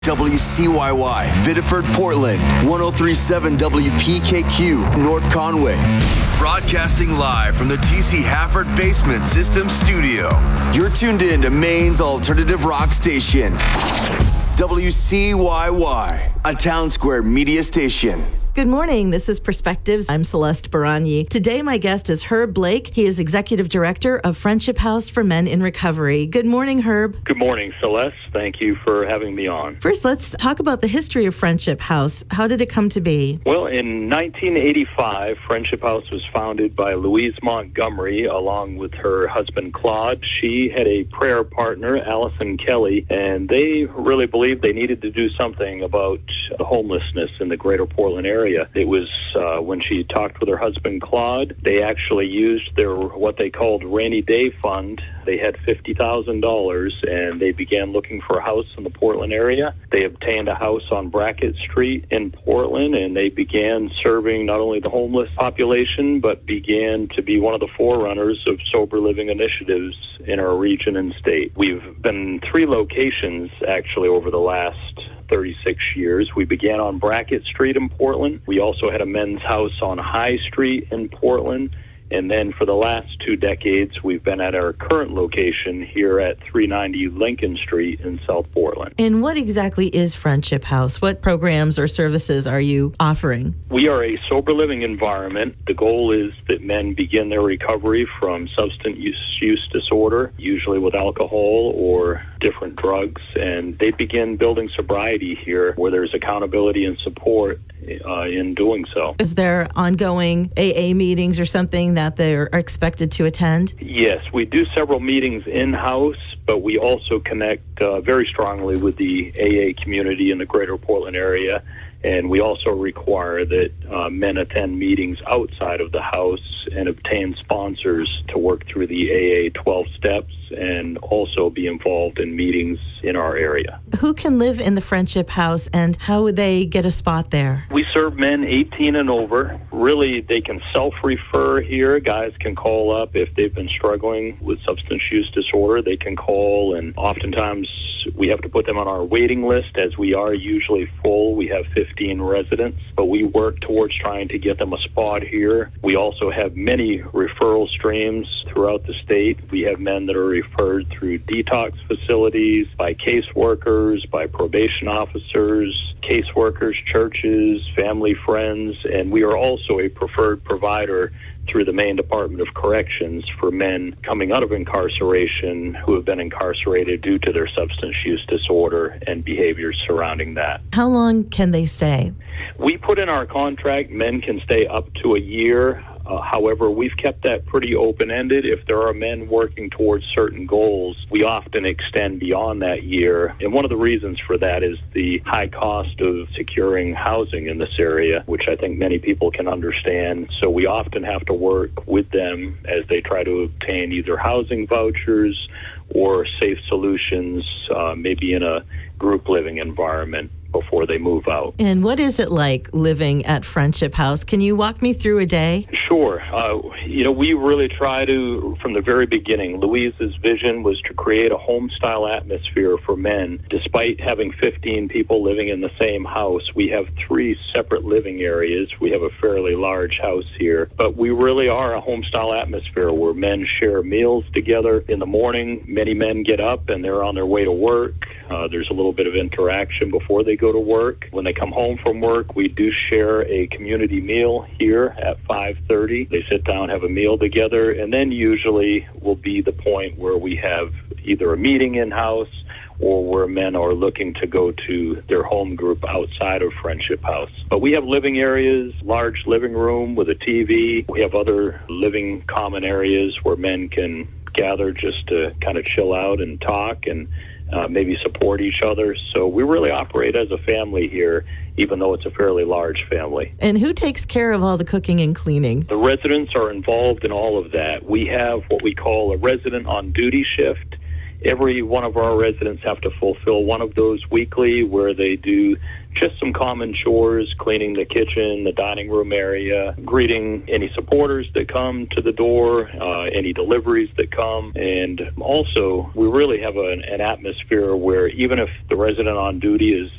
WCYY, Biddeford, Portland, 1037 WPKQ, North Conway. Broadcasting live from the TC Hafford Basement System Studio. You're tuned in to Maine's alternative rock station, WCYY, a Town Square media station. Good morning. This is Perspectives. I'm Celeste Baranyi. Today, my guest is Herb Blake. He is Executive Director of Friendship House for Men in Recovery. Good morning, Herb. Good morning, Celeste. Thank you for having me on. First, let's talk about the history of Friendship House. How did it come to be? Well, in 1985, Friendship House was founded by Louise Montgomery along with her husband, Claude. She had a prayer partner, Allison Kelly, and they really believed they needed to do something about the homelessness in the greater Portland area. It was when she talked with her husband, Claude, they actually used their what they called rainy day fund. They had $50,000, and they began looking for a house in the Portland area. They obtained a house on Brackett Street in Portland, and they began serving not only the homeless population, but began to be one of the forerunners of sober living initiatives in our region and state. We've been in 3 locations, actually, over the last 36 years. We began on Brackett Street in Portland. We also had a men's house on High Street in Portland. And then for the last 2 decades, we've been at our current location here at 390 Lincoln Street in South Portland. And what exactly is Friendship House? What programs or services are you offering? We are a sober living environment. The goal is that men begin their recovery from substance use disorder, usually with alcohol or different drugs, and they begin building sobriety here where there's accountability and support in doing so. Is there ongoing AA meetings or something that they're expected to attend? Yes, we do several meetings in-house, but we also connect very strongly with the AA community in the greater Portland area. And we also require that men attend meetings outside of the house and obtain sponsors to work through the AA 12 steps and also be involved in meetings in our area. Who can live in the Friendship House and how would they get a spot there? We serve men 18 and over. Really, they can self-refer here. Guys can call up if they've been struggling with substance use disorder. They can call, and oftentimes we have to put them on our waiting list as we are usually full. We have 15 residents, but we work towards trying to get them a spot here. We also have many referral streams throughout the state. We have men that are referred through detox facilities, by caseworkers, by probation officers, caseworkers, churches, family friends, and we are also a preferred provider through the Maine Department of Corrections for men coming out of incarceration who have been incarcerated due to their substance use disorder and behaviors surrounding that. How long can they stay? We put in our contract men can stay up to a year. However, we've kept that pretty open-ended. If there are men working towards certain goals, we often extend beyond that year. And one of the reasons for that is the high cost of securing housing in this area, which I think many people can understand. So we often have to work with them as they try to obtain either housing vouchers or safe solutions, maybe in a group living environment, before they move out. And what is it like living at Friendship House? Can you walk me through a day? Sure. We really try to, from the very beginning, Louise's vision was to create a home-style atmosphere for men. Despite having 15 people living in the same house, we have 3 separate living areas. We have a fairly large house here, but we really are a home-style atmosphere where men share meals together. In the morning, many men get up and they're on their way to work. There's a little bit of interaction before they go to work. When they come home from work, we do share a community meal here at 5:30. They sit down, have a meal together, and then usually will be the point where we have either a meeting in-house or where men are looking to go to their home group outside of Friendship House. But we have living areas, large living room with a TV. We have other living common areas where men can gather just to kind of chill out and talk and maybe support each other. So we really operate as a family here, even though it's a fairly large family. And who takes care of all the cooking and cleaning? The residents are involved in all of that. We have what we call a resident on duty shift, every one of our residents have to fulfill one of those weekly, where they do just some common chores, cleaning the kitchen, the dining room area, greeting any supporters that come to the door, any deliveries that come. And also, we really have an atmosphere where even if the resident on duty is